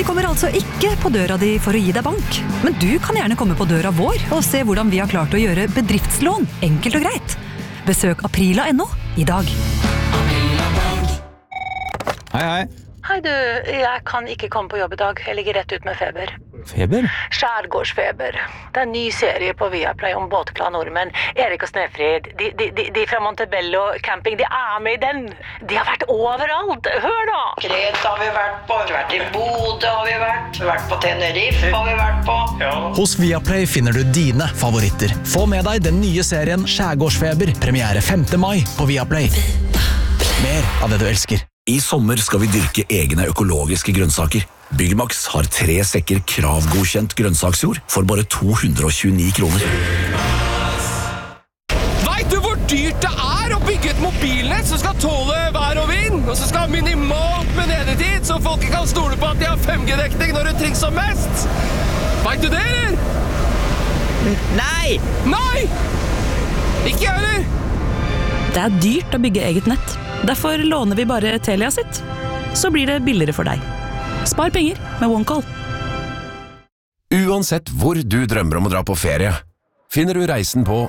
De kommer altså ikke på døra di for å gi deg bank, men du kan gjerne komme på døra vår og se hvordan vi har klart å gjøre bedriftslån enkelt og greit. Besøk aprila.no i dag. Hei, hei. Hei du, jeg kan ikke komme på jobb i dag. Jeg ligger rett ut med feber. Feber? Skjærgårdsfeber. Det er en ny serie på Viaplay om båtglade nordmenn. Erik og Snefrid, de fra Montebello camping, de er med i den. De har vært overalt. Hør da! Kreta har vi vært på, vi har vært i Bodø har vi vært på Tenerife har vi vært på. Ja. Hos Viaplay finner du dine favoritter. Få med deg den nye serien Skjærgårdsfeber, premiere 5. mai på Viaplay. Mer av det du elsker. I sommer skal vi dyrke egne økologiske grønnsaker. Byggmax har 3 sekker kravgodkjent grønnsaksjord for bare 229 kroner. Vet du hvor dyrt det er å bygge et mobilnett som skal tåle vær og vind, og som skal ha minimalt med nedetid, så folk kan stole på at de har 5G-dekning når det trengs som mest? Vet du det, eller? Nei! Nei! Ikke jeg, eller? Det er dyrt å bygge eget nett. Derfor låner vi bare Telia sitt. Så blir det billigere for deg. Spar penger med OneCall. Uansett hvor du drømmer om å dra på ferie, finner du reisen på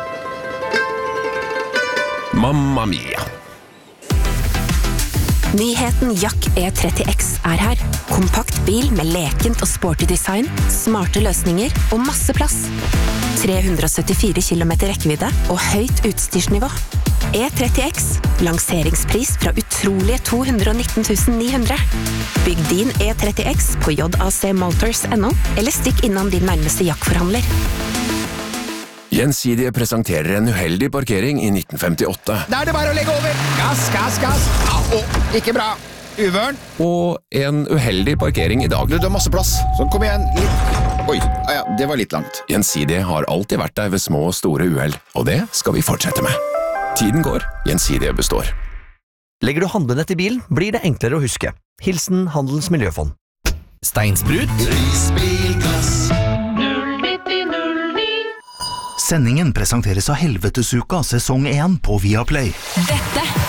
Mamma Mia. Nyheten Jack E30X er her. Kompakt bil med lekent og sporty design, smarte løsninger og masse plass. 374 kilometer rekkevidde og høyt utstyrsnivå. E30X, lanseringspris fra utrolige 219 900. Bygg din E30X på jacmotors.no, eller stikk innom din nærmeste Jack-forhandler. Gjensidige presenterer en uheldig parkering i 1958. Da er det bare å legge over. Gass, gass, gass. Ikke bra. Uvørn. Og en uheldig parkering i dag. Du har masse plass. Så kom igjen. Oi, ja, det var litt langt. Gjensidige har alltid vært der ved små og store uheld, og det skal vi fortsette med. Tiden går, Gjensidige består. Legger du handlenett i bilen, blir det enklere å huske. Hilsen Handelens Miljøfond. Steinsprut. Risbilglass. 09009. Sendingen presenteres av Helvetesuka sesong 1 på Viaplay. Dette